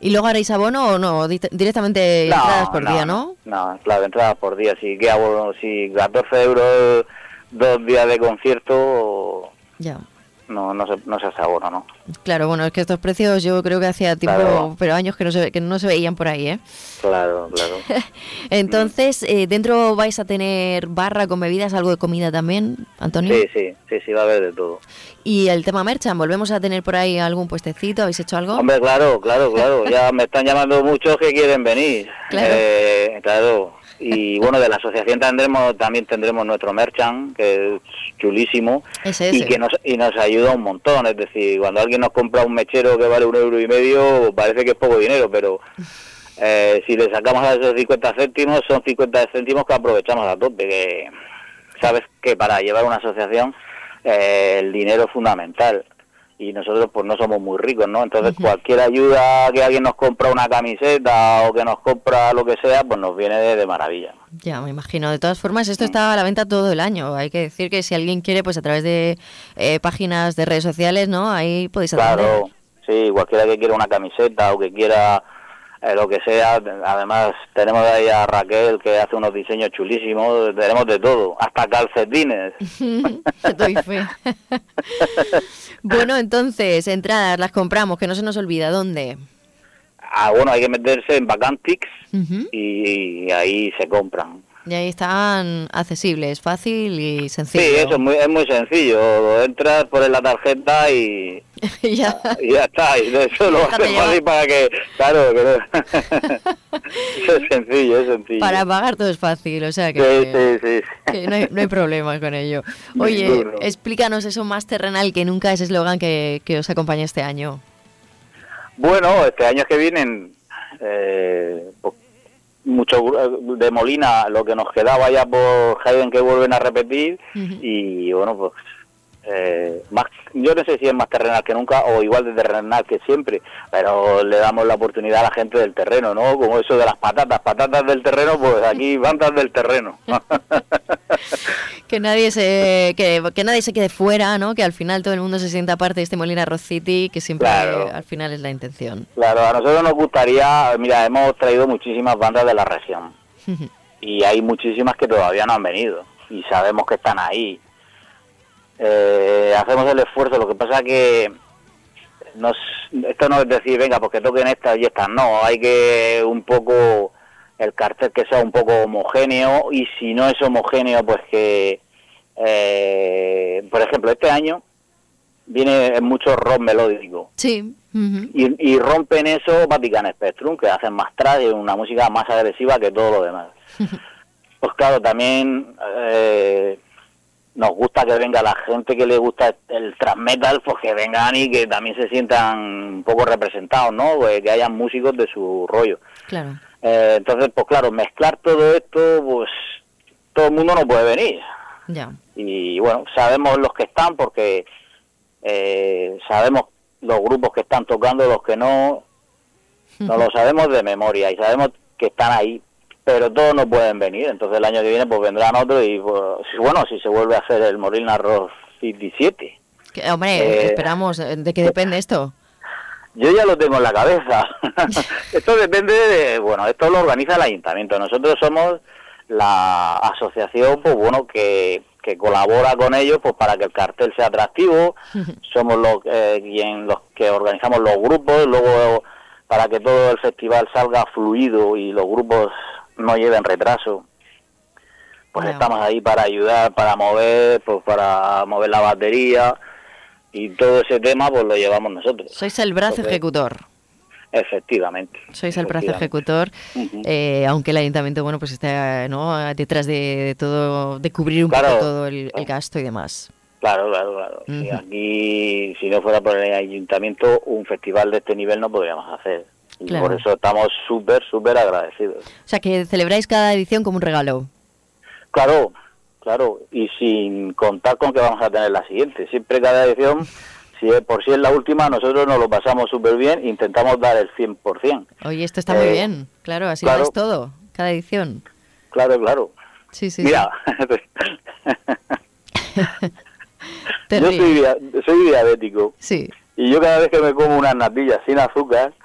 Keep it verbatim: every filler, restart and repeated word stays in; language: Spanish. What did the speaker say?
¿Y luego haréis abono o no? Di- directamente No, entradas por no, día, ¿no? No, claro, entradas por día. Si, ¿qué abono? Si catorce euros, dos días de concierto, Ya. no no se, no se hace abono, ¿no? Claro, bueno, es que estos precios yo creo que hacía tiempo, Claro. pero años que no se, que no se veían por ahí, ¿eh? Claro, claro. Entonces, eh, ¿dentro vais a tener barra con bebidas, algo de comida también, Antonio? Sí, sí, sí, sí, va a haber de todo. Y el tema merchan, ¿volvemos a tener por ahí algún puestecito? ¿Habéis hecho algo? Hombre, claro, claro, claro. Ya me están llamando muchos que quieren venir. Claro. Eh, claro. Y bueno, de la asociación tendremos también tendremos nuestro merchant, que es chulísimo. Ese, y ese. que nos y nos ayuda un montón. Es decir, cuando alguien nos compra un mechero que vale un euro y medio, parece que es poco dinero, pero eh, si le sacamos a esos cincuenta céntimos, son cincuenta céntimos que aprovechamos a tope. Que sabes que para llevar una asociación eh, el dinero es fundamental. Y nosotros pues no somos muy ricos, ¿no? Entonces Ujú. cualquier ayuda, que alguien nos compra una camiseta o que nos compra lo que sea, pues nos viene de, de maravilla. Ya, me imagino. De todas formas, esto está a la venta todo el año. Hay que decir que si alguien quiere, pues a través de eh, páginas de redes sociales, ¿no? Ahí podéis atender. Claro, sí, cualquiera que quiera una camiseta o que quiera eh, lo que sea. Además tenemos ahí a Raquel, que hace unos diseños chulísimos, tenemos de todo, hasta calcetines. Te doy fe. Bueno, entonces, entradas las compramos, que no se nos olvida. ¿Dónde? Ah, bueno, hay que meterse en Vacantix Ujú. y, y ahí se compran. Y ahí están accesibles, fácil y sencillo. Sí, eso es muy, es muy sencillo. Entras, pones la tarjeta y, ya. y ya está. Y eso lo Déjate hace llevar. fácil para que... Claro, que no- eso es sencillo, es sencillo. Para pagar todo es fácil, o sea que, Sí, sí, sí. que no, hay, no hay problema con ello. Oye, Ninguno. explícanos eso más terrenal que nunca, ese eslogan que, que os acompaña este año. Bueno, este año que vienen, eh, pues, mucho gru- de Molina, lo que nos quedaba ya por Hayden, que vuelven a repetir. Ujú. Y bueno, pues eh, más, yo no sé si es más terrenal que nunca o igual de terrenal que siempre, pero le damos la oportunidad a la gente del terreno, ¿no? Como eso de las patatas, patatas del terreno, pues aquí bandas del terreno. Que nadie se que, que nadie se quede fuera, ¿no? Que al final todo el mundo se sienta parte de este Molina Rock City, que siempre Claro. eh, al final es la intención. Claro, a nosotros nos gustaría, mira, hemos traído muchísimas bandas de la región y hay muchísimas que todavía no han venido y sabemos que están ahí. Eh, hacemos el esfuerzo, lo que pasa que nos, esto no es decir, venga, porque toquen estas y estas, no, hay que un poco, el cartel que sea un poco homogéneo, y si no es homogéneo, pues que, eh, por ejemplo, este año viene mucho rock melódico. Sí. Ujú. Y, y rompen eso Vatican Spectrum, que hacen más trash, una música más agresiva que todo lo demás. Pues claro, también eh, nos gusta que venga la gente que le gusta el thrash metal, pues que vengan y que también se sientan un poco representados, ¿no? Pues que hayan músicos de su rollo. Claro. Eh, entonces, pues claro, mezclar todo esto, pues todo el mundo no puede venir. Ya. Y bueno, sabemos los que están porque eh, sabemos los grupos que están tocando, los que no, no lo sabemos de memoria y sabemos que están ahí, pero todos no pueden venir. Entonces el año que viene pues vendrán otros y pues, bueno, si se vuelve a hacer el Molina Rock City siete. Que, hombre, Eh, esperamos. ¿De qué depende esto? Yo ya lo tengo en la cabeza. Esto depende de, bueno, esto lo organiza el ayuntamiento. Nosotros somos la asociación, pues bueno, que, que colabora con ellos, pues para que el cartel sea atractivo. Somos los, eh, quien, los que organizamos los grupos, luego para que todo el festival salga fluido y los grupos no lleven retraso. Pues Ya. estamos ahí para ayudar, para mover, pues para mover la batería. Y todo ese tema pues lo llevamos nosotros. Sois el brazo Entonces, ejecutor. Efectivamente. Sois el brazo efectivamente. ejecutor, Ujú. eh, aunque el ayuntamiento, bueno, pues está, ¿no?, detrás de, de todo, de cubrir un Claro, poco todo el, el claro. gasto y demás. Claro, claro, claro. Sí, Ujú. aquí, si no fuera por el ayuntamiento, un festival de este nivel no podríamos hacer. Y Claro. por eso estamos súper, súper agradecidos. O sea, que celebráis cada edición como un regalo. Claro, claro. Y sin contar con que vamos a tener la siguiente. Siempre cada edición, si es, por si es la última, nosotros nos lo pasamos súper bien, intentamos dar el cien por ciento. Oye, esto está muy Eh, bien. Claro, así claro. lo es todo, cada edición. Claro, claro. Sí, sí, Mira, Te yo ríes. soy, dia- soy diabético. Sí. Y yo cada vez que me como unas natillas sin azúcar,